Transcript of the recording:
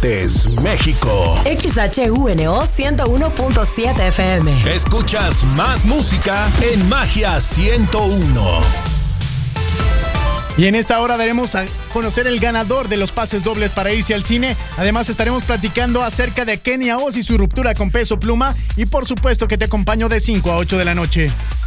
Aguascalientes, México. XHUNO 101.7 FM. Escuchas más música en Magia 101. Y en esta hora daremos a conocer el ganador de los pases dobles para irse al cine. Además estaremos platicando acerca de Kenia Oz y su ruptura con Peso Pluma. Y por supuesto que te acompaño de 5 a 8 de la noche.